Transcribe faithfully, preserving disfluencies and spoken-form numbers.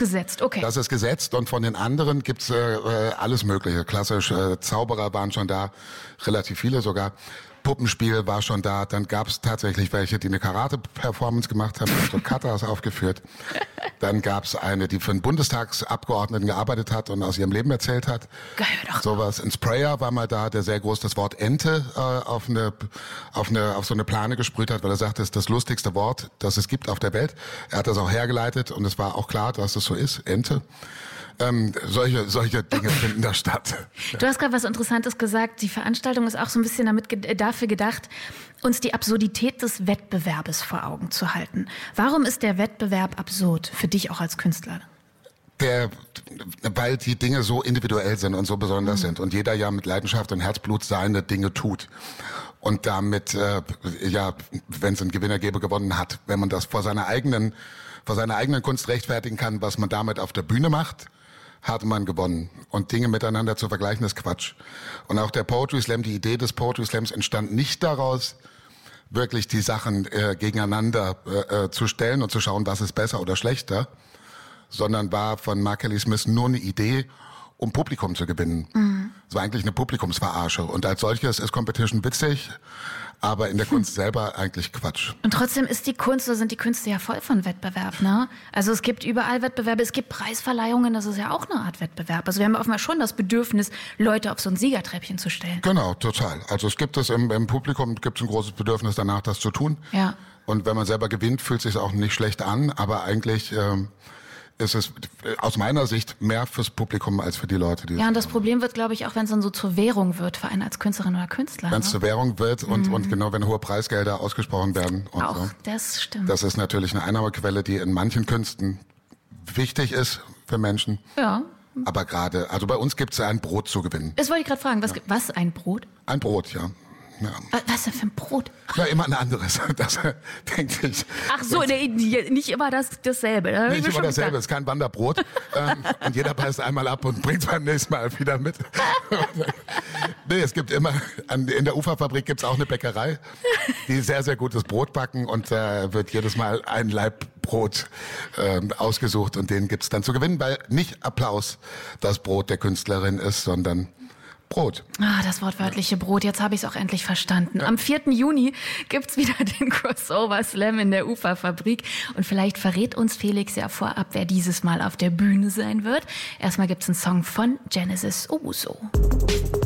gesetzt, okay. Das ist gesetzt und von den anderen gibt's äh, alles Mögliche. Klassisch, äh, Zauberer waren schon da, relativ viele sogar. Puppenspiel war schon da. Dann gab's tatsächlich welche, die eine Karate-Performance gemacht haben, so Katas aufgeführt. Dann gab's eine, die für einen Bundestagsabgeordneten gearbeitet hat und aus ihrem Leben erzählt hat. Geil, doch. Sowas. Ein Sprayer war mal da, der sehr groß das Wort Ente äh, auf eine auf eine auf so eine Plane gesprüht hat, weil er sagte, es ist das lustigste Wort, das es gibt auf der Welt. Er hat das auch hergeleitet und es war auch klar, dass es so ist. Ente. Ähm, solche, solche Dinge finden da statt. Du hast gerade was Interessantes gesagt. Die Veranstaltung ist auch so ein bisschen damit ge- dafür gedacht, uns die Absurdität des Wettbewerbes vor Augen zu halten. Warum ist der Wettbewerb absurd für dich auch als Künstler? Der, weil die Dinge so individuell sind und so besonders mhm. sind und jeder ja mit Leidenschaft und Herzblut seine Dinge tut und damit, äh, ja, wenn es einen Gewinner gäbe, gewonnen hat. Wenn man das vor seiner eigenen, vor seiner eigenen Kunst rechtfertigen kann, was man damit auf der Bühne macht, hat man gewonnen. Und Dinge miteinander zu vergleichen, ist Quatsch. Und auch der Poetry Slam, die Idee des Poetry Slams entstand nicht daraus, wirklich die Sachen äh, gegeneinander äh, zu stellen und zu schauen, was ist besser oder schlechter, sondern war von Mark Kelly Smith nur eine Idee, um Publikum zu gewinnen. Mhm. Es war eigentlich eine Publikumsverarsche. Und als solches ist Competition witzig, aber in der Kunst hm. selber eigentlich Quatsch. Und trotzdem ist die Kunst, so sind die Künste ja voll von Wettbewerb, ne? Also es gibt überall Wettbewerbe, es gibt Preisverleihungen, das ist ja auch eine Art Wettbewerb. Also wir haben offenbar schon das Bedürfnis, Leute auf so ein Siegertreppchen zu stellen. Genau, total. Also es gibt es im, im Publikum, gibt es ein großes Bedürfnis danach, das zu tun. Ja. Und wenn man selber gewinnt, fühlt es sich auch nicht schlecht an, aber eigentlich ähm, ist es aus meiner Sicht mehr fürs Publikum als für die Leute, die Ja, und das Problem wird, glaube ich, auch wenn es dann so zur Währung wird für einen als Künstlerin oder Künstler. Wenn es ne? zur Währung wird und, Mhm. und genau, wenn hohe Preisgelder ausgesprochen werden. Und Auch, so. das stimmt. Das ist natürlich eine Einnahmequelle, die in manchen Künsten wichtig ist für Menschen. Ja. Aber gerade, also bei uns gibt es ein Brot zu gewinnen. Das wollte ich gerade fragen, was, ja. was, ein Brot? Ein Brot, ja. Ja. Was denn für ein Brot? Ja, immer ein anderes, das denke ich. Ach so, nee, nicht immer das, dasselbe. Da Nicht immer dasselbe, es ist kein Wanderbrot. ähm, und jeder beißt einmal ab und bringt beim nächsten Mal wieder mit. Nee, es gibt immer, an, in der Uferfabrik gibt es auch eine Bäckerei, die sehr, sehr gutes Brot backen und da äh, wird jedes Mal ein Laib Brot äh, ausgesucht und den gibt es dann zu gewinnen, weil nicht Applaus das Brot der Künstlerin ist, sondern Brot. Ah, das wortwörtliche Brot, jetzt habe ich es auch endlich verstanden. Ja. Am vierten Juni gibt's wieder den Crossover Slam in der Uferfabrik und vielleicht verrät uns Felix ja vorab, wer dieses Mal auf der Bühne sein wird. Erstmal gibt's einen Song von Genesis Owusu.